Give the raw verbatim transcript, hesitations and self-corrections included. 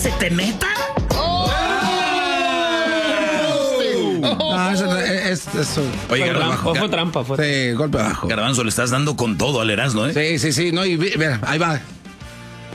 se te meta? No, eso es, es, eso. Oye, Fue Garbanzo, trampa, fue trampa. Fue... Sí, golpe abajo. Garbanzo, le estás dando con todo al Erasmo, ¿eh? Sí, sí, sí. No, y mira, ahí va.